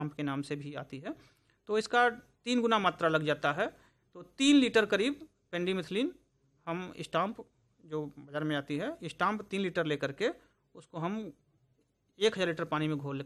Stamp के नाम से भी आती है। तो इसका 3 गुना मात्रा लग जाता है। तो 3 लीटर करीब पेंडिमिथिलिन हम स्टाम्प जो बाज़ार में आती है, स्टाम्प 3 लीटर लेकर के उसको हम 1000 लीटर पानी में घोल